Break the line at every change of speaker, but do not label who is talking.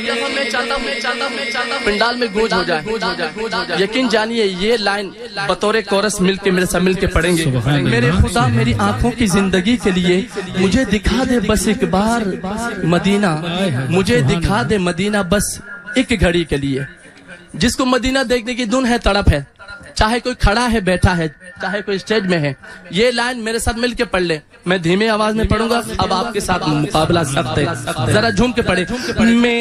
पंडाल में गूंज हो जाए। यकीन जानिए ये लाइन बतौरे कोरस मिलके मेरे साथ मिलके पढ़ेंगे। मेरे खुदा मेरी आंखों की जिंदगी के लिए मुझे दिखा दे बस एक बार मदीना, मुझे दिखा दे मदीना बस एक घड़ी के लिए। जिसको मदीना देखने की धुन है, तड़प है, चाहे कोई खड़ा है बैठा है, चाहे कोई स्टेज में है, ये लाइन मेरे साथ मिलके पढ़ ले। मैं धीमे आवाज में पढ़ूंगा, अब आपके साथ मुकाबला सख्त है, जरा झूम के पढ़े।